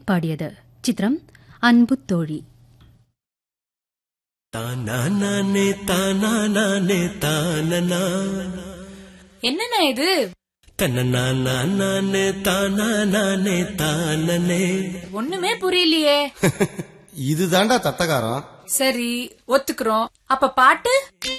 பாடியது. சித்திரம் அன்பு தோழி. என்னண்ணா இது? ஒண்ணுமே புரியலையே. இதுதான்டா தத்தகாரம். சரி ஒத்துக்கிறோம். அப்ப பாட்டு